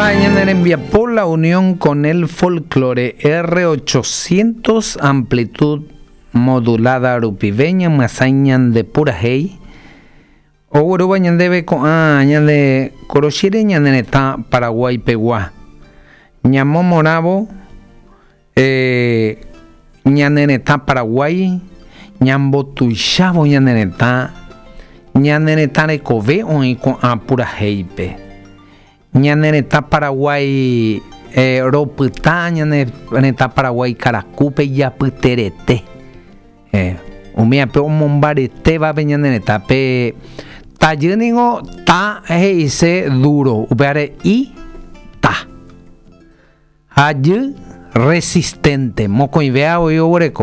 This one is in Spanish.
envía por la unión con el folclore R800 amplitud modulada rupiveña masañan de pura hey o uruba ñandebe con ñande coroshire ñaneta Paraguay pegua ñamo morabo ñaneta Paraguay ñambo tuishabo ñaneta recove o con pura heipe ñaneta Paraguay ropita ñaneta Paraguay caracupe ya puterete umia pe mombarete va ñaneta pe tayuningo ta heise duro upeare y ta ayu resistente moco y vea o yo